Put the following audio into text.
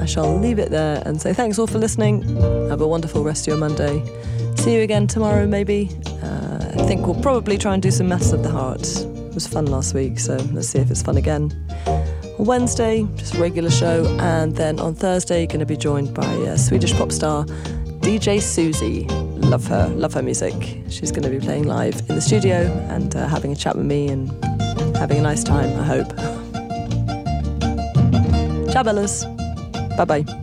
shall leave it there and say thanks all for listening. Have a wonderful rest of your Monday. See you again tomorrow, maybe. I think we'll probably try and do some Matters of the Heart. It was fun last week, so let's see if it's fun again. On Wednesday, just a regular show, and then on Thursday, going to be joined by Swedish pop star DJ Susie. Love her music. She's going to be playing live in the studio and having a chat with me and having a nice time, I hope. Ciao, Bellas. Bye-bye.